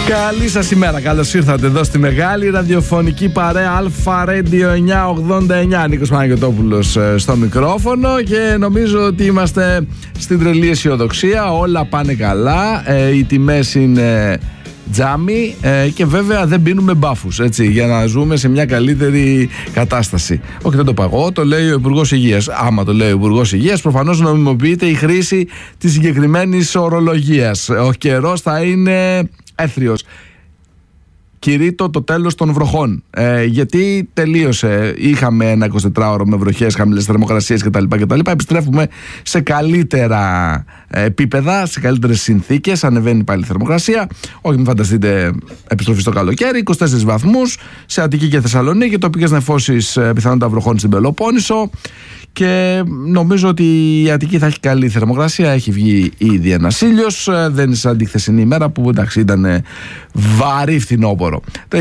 Καλή σας ημέρα, καλώς ήρθατε εδώ στη μεγάλη ραδιοφωνική παρέα Αλφα Radio 989. Νίκος Παναγιωτόπουλος στο μικρόφωνο και νομίζω ότι είμαστε στην τρελή αισιοδοξία. Όλα πάνε καλά, οι τιμές είναι τζάμι και βέβαια δεν πίνουμε μπάφους, έτσι, για να ζούμε σε μια καλύτερη κατάσταση. Όχι, δεν το παγώ, το λέει ο Υπουργός Υγείας. Άμα το λέει ο Υπουργός Υγείας, προφανώς νομιμοποιείται η χρήση της συγκεκριμένης ορολογίας. Ο καιρός θα είναι έθριος. Κηρύττω το τέλος των βροχών. Γιατί τελείωσε. Είχαμε ένα 24ωρο με βροχές, χαμηλές θερμοκρασίες κτλ. Επιστρέφουμε σε καλύτερα επίπεδα, σε καλύτερες συνθήκες. Ανεβαίνει πάλι η θερμοκρασία. Όχι, μην φανταστείτε επιστροφή στο καλοκαίρι. 24 βαθμούς σε Αττική και Θεσσαλονίκη. Τοπικές νεφώσεις, πιθανότητα βροχών στην Πελοπόννησο. Και νομίζω ότι η Αττική θα έχει καλή θερμοκρασία. Έχει βγει ήδη ένας ήλιος. Δεν είναι σαν τη χθεσινή ημέρα που εντάξει ήταν βαρύ φθινόπωρο.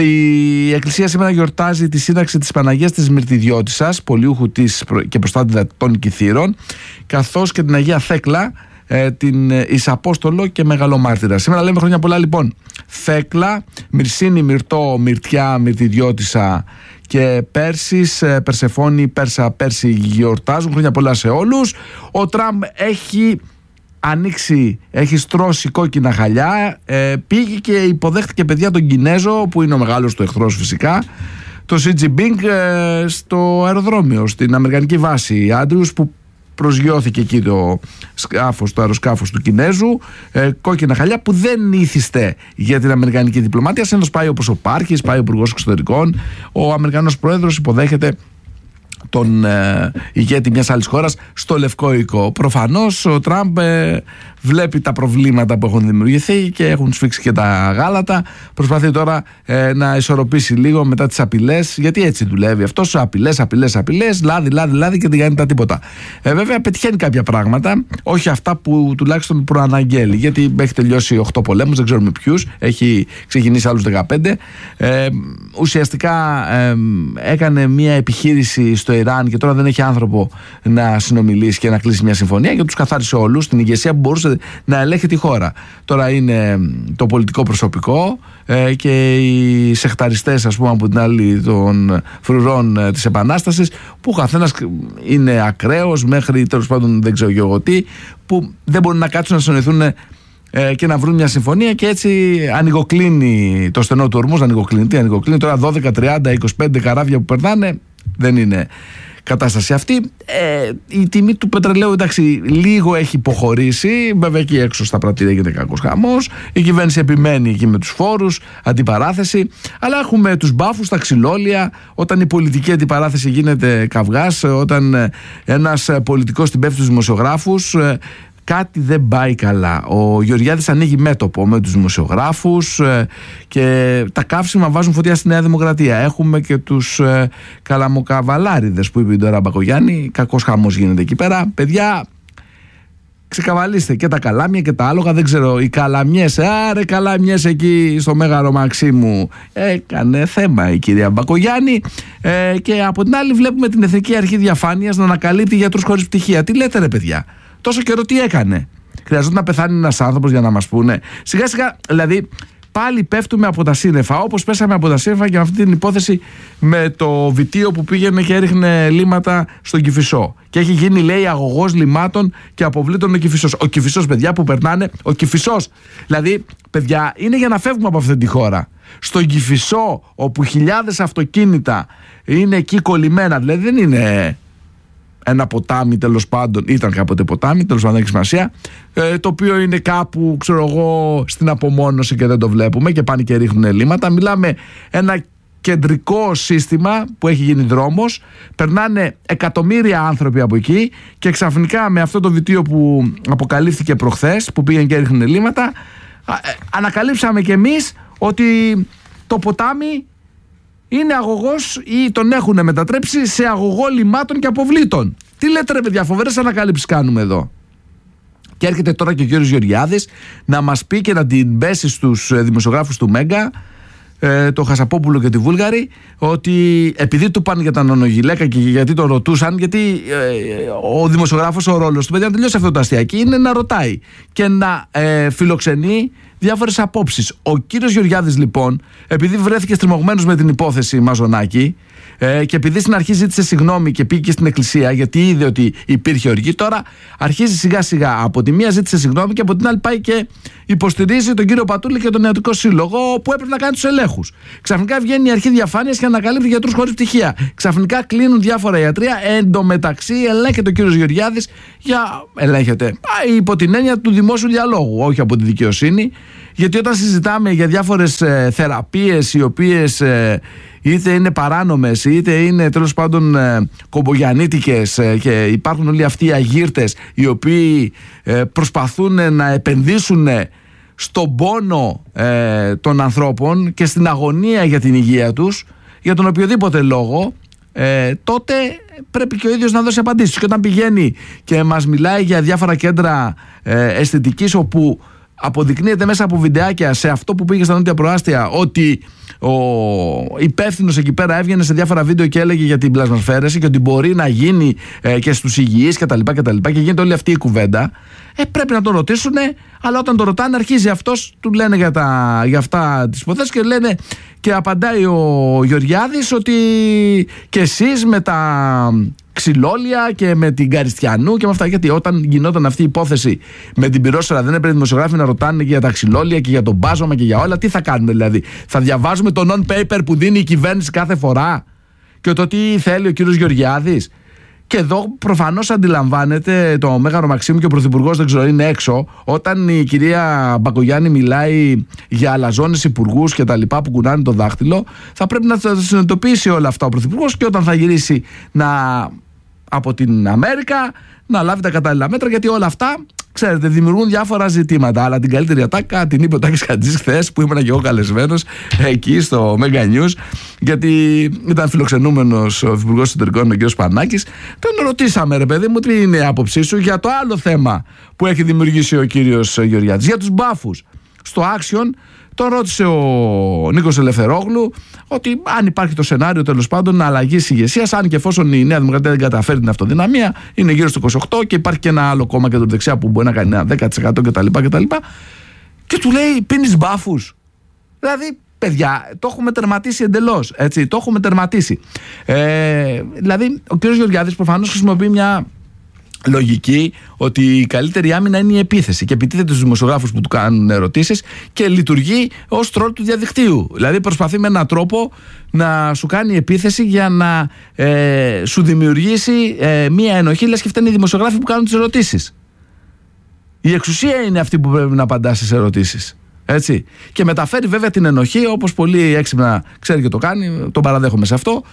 Η Εκκλησία σήμερα γιορτάζει τη σύνταξη της Παναγίας της Μυρτιδιώτισσας, πολιούχου της και προστάτηδα των Κιθήρων, καθώς και την Αγία Θέκλα, την Ισαπόστολο και Μεγαλομάρτυρα. Σήμερα λέμε χρόνια πολλά λοιπόν. Θέκλα, Μυρσίνη, Μυρτώ, Μυρτιά, Μυρτιδιώτισσα και Πέρσης, Περσεφόνη, Πέρσα, Πέρση γιορτάζουν. Χρόνια πολλά σε όλους. Ο Τραμπ έχει ανοίξει, έχει στρώσει κόκκινα χαλιά. Πήγε και υποδέχτηκε παιδιά τον Κινέζο, που είναι ο μεγάλος του εχθρός φυσικά, το Xi Jinping, στο αεροδρόμιο, στην αμερικανική βάση Άντριους, που προσγειώθηκε εκεί το αεροσκάφος του Κινέζου. Κόκκινα χαλιά που δεν ήθιστε για την αμερικανική διπλωμάτια. Συνήθως πάει όπως ο Πάρχης, πάει ο Υπουργός Εξωτερικών. Ο Αμερικανός Πρόεδρος υποδέχεται τον ηγέτη μιας άλλης χώρας στο Λευκό Οίκο. Προφανώς ο Τραμπ βλέπει τα προβλήματα που έχουν δημιουργηθεί και έχουν σφίξει και τα γάλατα. Προσπαθεί τώρα να ισορροπήσει λίγο μετά τις απειλές, γιατί έτσι δουλεύει αυτός. Απειλές, λάδι και δεν κάνει τα τίποτα. Βέβαια πετυχαίνει κάποια πράγματα, όχι αυτά που τουλάχιστον προαναγγέλει, γιατί έχει τελειώσει 8 πολέμους, δεν ξέρουμε ποιους, έχει ξεκινήσει άλλους 15. Ουσιαστικά έκανε μια επιχείρηση στο Ιράν και τώρα δεν έχει άνθρωπο να συνομιλήσει και να κλείσει μια συμφωνία και τους καθάρισε όλους, την ηγεσία που μπορούσε να ελέγχει τη χώρα. Τώρα είναι το πολιτικό προσωπικό και οι σεχταριστές, ας πούμε, από την άλλη των φρουρών της Επανάστασης, που ο καθένας είναι ακραίος μέχρι τέλος πάντων δεν ξέρω και εγώ τι, που δεν μπορούν να κάτσουν να συνοηθούν και να βρουν μια συμφωνία, και έτσι ανοιγοκλίνει το στενό του ορμούς. Ανοιγοκλίνει τώρα 12, 30, 25 καράβια που περνάνε. Δεν είναι κατάσταση αυτή. Η τιμή του πετρελαίου, εντάξει, λίγο έχει υποχωρήσει. Βέβαια εκεί έξω στα πρατήρια γίνεται κακός χαμός. Η κυβέρνηση επιμένει εκεί με τους φόρους, αντιπαράθεση. Αλλά έχουμε τους μπάφους, τα ξυλόλια. Όταν η πολιτική αντιπαράθεση γίνεται καυγάς, όταν ένας πολιτικός την πέφτει στους δημοσιογράφους, κάτι δεν πάει καλά. Ο Γεωργιάδης ανοίγει μέτωπο με τους δημοσιογράφους και τα καύσιμα βάζουν φωτιά στη Νέα Δημοκρατία. Έχουμε και τους καλαμοκαβαλάριδες που είπε τώρα Μπακογιάννη. Κακός χαμός γίνεται εκεί πέρα. Παιδιά, ξεκαβαλίστε και τα καλάμια και τα άλογα. Δεν ξέρω, οι καλαμιές, άρε καλαμιές εκεί στο Μέγαρο Μαξίμου. Έκανε θέμα η κυρία Μπακογιάννη. Και από την άλλη βλέπουμε την Εθνική Αρχή Διαφάνειας να ανακαλύπτει γιατρούς χωρίς πτυχία. Τι λέτε ρε παιδιά? Τόσο καιρό τι έκανε? Χρειαζόταν να πεθάνει ένας άνθρωπος για να μας πούνε? Σιγά σιγά, δηλαδή, πάλι πέφτουμε από τα σύννεφα, όπως πέσαμε από τα σύννεφα και με αυτή την υπόθεση με το βιτίο που πήγαινε και έριχνε λίματα στον Κηφισό. Και έχει γίνει, λέει, αγωγός λιμάτων και αποβλήτων ο Κηφισός. Ο Κηφισός, παιδιά, που περνάνε, ο Κηφισός. Δηλαδή, παιδιά, είναι για να φεύγουμε από αυτή τη χώρα. Στον Κηφισό, όπου χιλιάδες αυτοκίνητα είναι εκεί κολλημένα, δηλαδή δεν είναι ένα ποτάμι, τέλος πάντων, ήταν κάποτε ποτάμι, τέλος πάντων έχει σημασία, το οποίο είναι κάπου, ξέρω εγώ, στην απομόνωση και δεν το βλέπουμε και πάνε και ρίχνουν ελλείμματα. Μιλάμε ένα κεντρικό σύστημα που έχει γίνει δρόμος, περνάνε εκατομμύρια άνθρωποι από εκεί και ξαφνικά με αυτό το βιτίο που αποκαλύφθηκε προχθές, που πήγαν και έριχνουν ελλείμματα, ανακαλύψαμε κι εμείς ότι το ποτάμι είναι αγωγός ή τον έχουν μετατρέψει σε αγωγό λιμάτων και αποβλήτων. Τι λέτε ρε παιδιά, φοβερές ανακαλύψεις κάνουμε εδώ. Και έρχεται τώρα και ο κύριος Γεωργιάδης να μας πει και να την πέσει στους δημοσιογράφους του Μέγκα, το Χασαπόπουλο και τη Βούλγαρη, ότι επειδή του πάνε για τα νονογυλαίκα και γιατί το ρωτούσαν, γιατί ο δημοσιογράφος, ο ρόλος του, παιδιά, να τελειώσει αυτό το αστιακή, είναι να ρωτάει και να φιλοξενεί διάφορες απόψεις. Ο κύριος Γεωργιάδης λοιπόν, επειδή βρέθηκε στριμωγμένος με την υπόθεση Μαζονάκη και επειδή στην αρχή ζήτησε συγγνώμη και πήγε στην εκκλησία γιατί είδε ότι υπήρχε οργή, τώρα αρχίζει σιγά σιγά. Από τη μία ζήτησε συγγνώμη και από την άλλη πάει και υποστηρίζει τον κύριο Πατούλη και τον Νεατρικό Σύλλογο που έπρεπε να κάνει τους ελέγχους. Ξαφνικά βγαίνει η αρχή διαφάνειας και ανακαλύπτει γιατρούς χωρίς πτυχία. Ξαφνικά κλείνουν διάφορα ιατρεία. Εντωμεταξύ ελέγχεται ο κύριος Γεωργιάδης ελέγχεται υπό την έννοια του δημόσιου διαλόγου, όχι από τη δικαιοσύνη. Γιατί όταν συζητάμε για διάφορες θεραπείες οι οποίες είτε είναι παράνομες είτε είναι τέλος πάντων κομπογιαννίτικες και υπάρχουν όλοι αυτοί οι αγύρτες οι οποίοι προσπαθούν να επενδύσουν στον πόνο των ανθρώπων και στην αγωνία για την υγεία τους για τον οποιοδήποτε λόγο, τότε πρέπει και ο ίδιος να δώσει απαντήσεις. Και όταν πηγαίνει και μας μιλάει για διάφορα κέντρα αισθητικής όπου αποδεικνύεται μέσα από βιντεάκια σε αυτό που πήγε στα νότια προάστια ότι ο υπεύθυνος εκεί πέρα έβγαινε σε διάφορα βίντεο και έλεγε για την πλασμασφαίρεση και ότι μπορεί να γίνει και στους υγιείς κτλ. Και γίνεται όλη αυτή η κουβέντα. Πρέπει να το ρωτήσουν, αλλά όταν το ρωτάνε αρχίζει αυτός, του λένε για αυτά τις υποθέσεις και λένε και απαντάει ο Γεωργιάδης ότι και εσείς με τα ξυλόλια και με την Καριστιανού και με αυτά. Γιατί όταν γινόταν αυτή η υπόθεση με την πυρόσφαιρα, δεν έπρεπε οι δημοσιογράφοι να ρωτάνε και για τα ξυλόλια και για τον μπάζωμα και για όλα? Τι θα κάνουμε δηλαδή? Θα διαβάζουμε το non-paper που δίνει η κυβέρνηση κάθε φορά και το τι θέλει ο κύριος Γεωργιάδης? Και εδώ προφανώς αντιλαμβάνεται το Μέγαρο Μαξίμου και ο Πρωθυπουργός, δεν ξέρω, είναι έξω. Όταν η κυρία Μπακογιάννη μιλάει για αλαζόνες υπουργούς και τα λοιπά που κουνάνε το δάχτυλο, θα πρέπει να τα συνειδητοποιήσει όλα αυτά ο Πρωθυπουργός και όταν θα γυρίσει από την Αμέρικα να λάβει τα κατάλληλα μέτρα, γιατί όλα αυτά, ξέρετε, δημιουργούν διάφορα ζητήματα. Αλλά την καλύτερη ατάκα την είπε ο Τάκης Χατζής χθες, που ήμουν και εγώ καλεσμένος εκεί στο Mega News, γιατί ήταν φιλοξενούμενος ο Υπουργός Εσωτερικών, ο κ. Σπανάκης. Τον ρωτήσαμε, ρε παιδί μου, τι είναι η άποψή σου για το άλλο θέμα που έχει δημιουργήσει ο κύριος Γεωργιάδης, για τους μπάφους. Στο Action τον ρώτησε ο Νίκος Ελευθερόγλου ότι αν υπάρχει το σενάριο τέλος πάντων αλλαγής ηγεσίας, αν και εφόσον η Νέα Δημοκρατία δεν καταφέρει την αυτοδυναμία, είναι γύρω στο 28 και υπάρχει και ένα άλλο κόμμα κεντροδεξιά που μπορεί να κάνει ένα 10% κτλ. Και του λέει, πίνεις μπάφους? Δηλαδή, παιδιά, το έχουμε τερματίσει εντελώς. Έτσι, το έχουμε τερματίσει. Δηλαδή, ο κ. Γεωργιάδης προφανώς χρησιμοποιεί μια λογική ότι η καλύτερη άμυνα είναι η επίθεση και επιτίθεται στους δημοσιογράφους που του κάνουν ερωτήσεις και λειτουργεί ως τρόλ του διαδικτύου. Δηλαδή προσπαθεί με έναν τρόπο να σου κάνει επίθεση για να σου δημιουργήσει μία ενοχή, λες και φταίνουν οι δημοσιογράφοι που κάνουν τις ερωτήσεις. Η εξουσία είναι αυτή που πρέπει να απαντά στις ερωτήσεις. Έτσι. Και μεταφέρει βέβαια την ενοχή, όπως πολύ έξυπνα ξέρει και το κάνει, τον παραδέχομαι σε αυτό,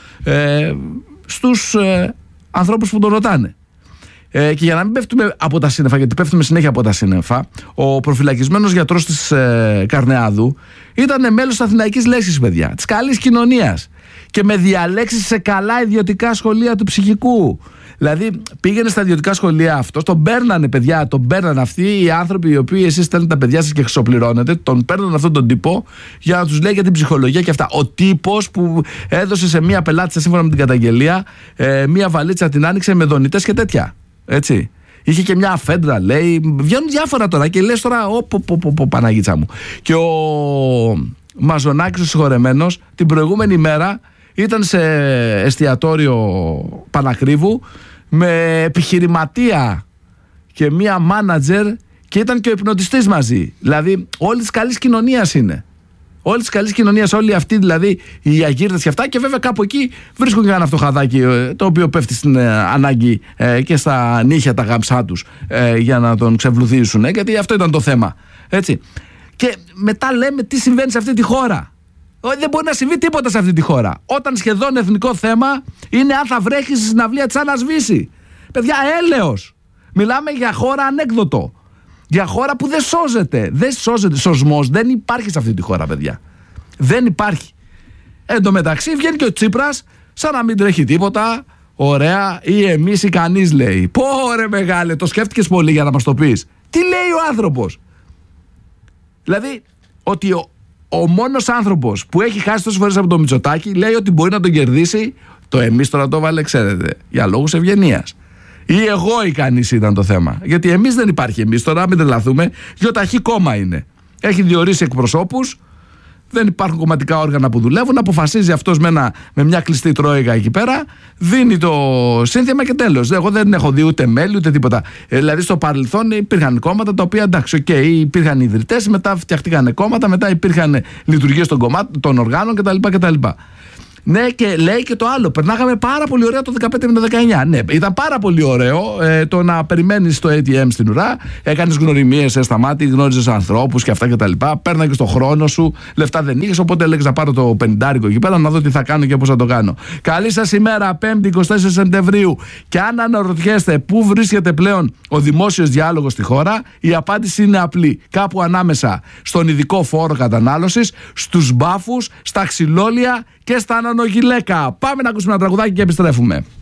στους ανθρώπους που τον ρωτάνε. Και για να μην πέφτουμε από τα σύννεφα, γιατί πέφτουμε συνέχεια από τα σύννεφα, ο προφυλακισμένος γιατρός της Καρνεάδου ήταν μέλος της Αθηναϊκής Λέσχης, παιδιά, της καλής κοινωνίας και με διαλέξεις σε καλά ιδιωτικά σχολεία του ψυχικού. Δηλαδή πήγαινε στα ιδιωτικά σχολεία αυτό, τον παίρνανε, παιδιά, τον παίρνανε αυτοί οι άνθρωποι οι οποίοι εσείς στέλνετε τα παιδιά σας και χρυσοπληρώνετε, τον παίρνανε αυτόν τον τύπο για να τους λέει για την ψυχολογία και αυτά. Ο τύπος που έδωσε σε μία πελάτησα σύμφωνα με την καταγγελία μία βαλίτσα, την άνοιξε με δονητές και τέτοια. Έτσι. Είχε και μια αφέντρα, λέει. Βγαίνουν διάφορα τώρα και λες τώρα, Παναγίτσα μου. Και ο Μαζονάκης, ο συγχωρεμένος, την προηγούμενη μέρα ήταν σε εστιατόριο Πανακρίβου με επιχειρηματία και μία μάνατζερ και ήταν και ο υπνοτιστής μαζί. Δηλαδή, όλη της καλής κοινωνίας είναι. Όλη τη καλή κοινωνία, όλοι αυτοί δηλαδή οι αγύρτες και αυτά. Και βέβαια κάπου εκεί βρίσκουν και ένα φτωχαδάκι το οποίο πέφτει στην ανάγκη και στα νύχια τα γάμψά τους για να τον ξεβλουθήσουν. Γιατί αυτό ήταν το θέμα. Έτσι. Και μετά λέμε τι συμβαίνει σε αυτή τη χώρα. Δεν μπορεί να συμβεί τίποτα σε αυτή τη χώρα. Όταν σχεδόν εθνικό θέμα είναι αν θα βρέχει στη συναυλία της Άννας Βύση. Παιδιά, έλεος. Μιλάμε για χώρα ανέκδοτο. Για χώρα που δεν σώζεται. Δεν σώζεται. Σωσμός δεν υπάρχει σε αυτή τη χώρα, παιδιά. Δεν υπάρχει. Εν τω μεταξύ βγαίνει και ο Τσίπρας σαν να μην τρέχει τίποτα. Ωραία. Ή εμείς ή κανείς, λέει. Πω ρε μεγάλε, το σκέφτηκες πολύ για να μας το πεις. Τι λέει ο άνθρωπος? Δηλαδή ότι ο μόνος άνθρωπος που έχει χάσει τόσες φορές από το Μητσοτάκη λέει ότι μπορεί να τον κερδίσει. Το εμείς τώρα το βάλε, ξέρετε, για λόγους ευγενίας. Ή εγώ ή κανείς ήταν το θέμα. Γιατί εμείς δεν υπάρχει εμείς τώρα, μην τρελαθούμε. Γιοταχή κόμμα είναι. Έχει διορίσει εκπροσώπους. Δεν υπάρχουν κομματικά όργανα που δουλεύουν. Αποφασίζει αυτός με μια κλειστή τρόικα εκεί πέρα. Δίνει το σύνθημα και τέλος. Εγώ δεν έχω δει ούτε μέλη ούτε τίποτα. Δηλαδή στο παρελθόν υπήρχαν κόμματα τα οποία εντάξει, υπήρχαν ιδρυτές, μετά φτιαχτήκαν κόμματα, μετά υπήρχαν λειτουργίες των οργάνων κτλ. Ναι, και λέει και το άλλο. Περνάγαμε πάρα πολύ ωραία το 15 με το 19. Ναι, ήταν πάρα πολύ ωραίο το να περιμένεις το ATM στην ουρά. Έκανες γνωριμίες στα μάτια, γνώριζες ανθρώπους και αυτά κτλ. Παίρναγες το χρόνο σου. Λεφτά δεν είχες, οπότε έλεγες να πάρω το 50 εκεί πέρα να δω τι θα κάνω και πώς θα το κάνω. Καλή σας ημέρα, 5η 24 Σεπτεμβρίου. Και αν αναρωτιέστε πού βρίσκεται πλέον ο δημόσιος διάλογος στη χώρα, η απάντηση είναι απλή. Κάπου ανάμεσα στον ειδικό φόρο κατανάλωσης, στους μπάφους, στα ξυλόλια και στα ανανογιλέκα. Πάμε να ακούσουμε ένα τραγουδάκι και επιστρέφουμε.